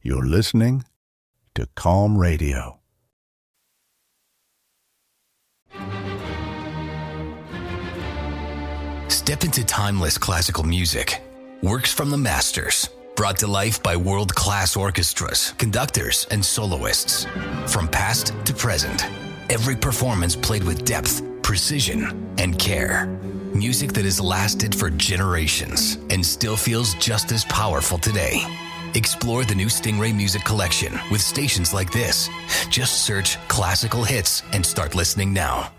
You're listening to Calm Radio. Step into timeless classical music. Works from the masters. Brought to life by world-class orchestras, conductors, and soloists. From past to present, every performance played with depth, precision, and care. Music that has lasted for generations and still feels just as powerful today. Explore the new Stingray Music Collection with stations like this. Just search classical hits and start listening now.